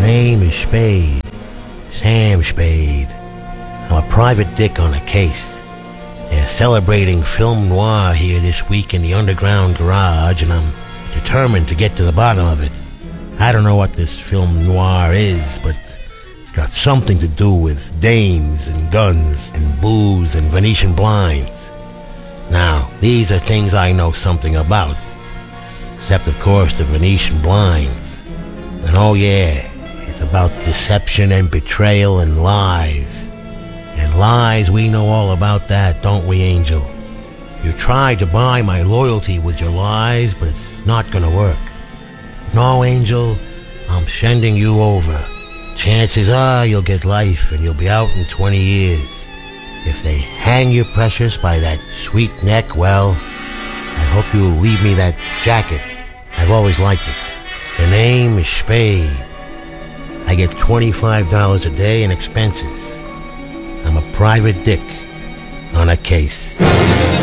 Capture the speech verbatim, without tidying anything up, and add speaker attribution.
Speaker 1: name is Spade. Sam Spade. I'm a private dick on a case. They're celebrating film noir here this week in the underground garage, and I'm determined to get to the bottom of it. I don't know what this film noir is, but it's got something to do with dames and guns and booze and Venetian blinds. Now, these are things I know something about. Except, of course, the Venetian blinds. And oh yeah, it's about deception and betrayal and lies. And lies, we know all about that, don't we, Angel? You tried to buy my loyalty with your lies, but it's not gonna work. No, Angel, I'm sending you over. Chances are you'll get life and you'll be out in twenty years. If they hang you precious by that sweet neck, well, I hope you'll leave me that jacket. I've always liked it. The name is Spade. I get twenty-five dollars a day in expenses. I'm a private dick on a case.